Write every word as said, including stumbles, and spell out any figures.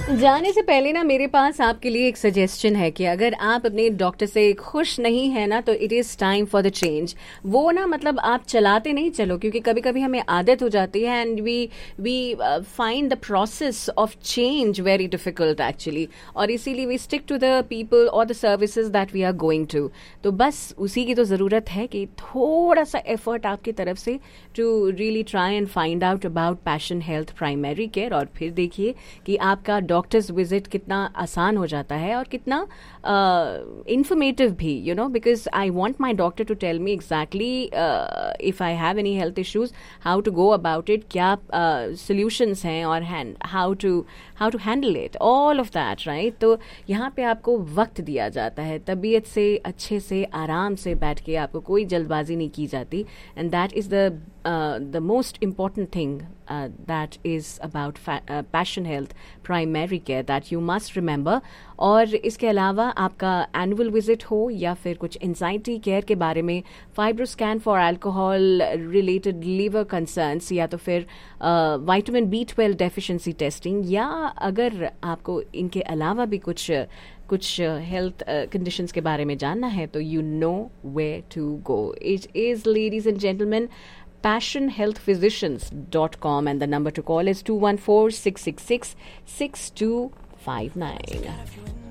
जाने से पहले ना मेरे पास आपके लिए एक सजेशन है कि अगर आप अपने डॉक्टर से खुश नहीं है ना, तो it is time for the change. वो ना मतलब आप चलाते नहीं चलो, क्योंकि कभी कभी हमें आदत हो जाती है and we we find the process of change very difficult actually. और इसीलिए we stick to the people और the services that we are going to. तो बस उसी की तो ज़रूरत है कि थोड़ा सा एफर्ट आपकी तरफ से to really try and find out about passion health primary care. और फिर देखिए कि आपका डॉक्टर्स विजिट कितना आसान हो जाता है और कितना इंफॉर्मेटिव uh, भी, you know, because I want my doctor to tell me exactly if I have any health issues, how to go about it, क्या सोल्यूशंस uh, हैं और how to how to handle it, all of that, right. तो यहाँ पे आपको वक्त दिया जाता है, तबीयत से अच्छे से आराम से बैठ के, आपको कोई जल्दबाजी नहीं की जाती. And that is the the most important thing that is about passion health primary care that you must remember. और इसके अलावा आपका एनुअल विजिट हो या फिर कुछ एंजाइटी केयर के बारे में, fibroscan for alcohol related liver concerns, या तो फिर vitamin B twelve deficiency testing, या अगर आपको इनके अलावा भी कुछ कुछ हेल्थ कंडीशंस के बारे में जानना है, तो you know where to go. It is, ladies and gentleman, passion health physicians dot com, and the number to call is two one four, six six six, six two five nine.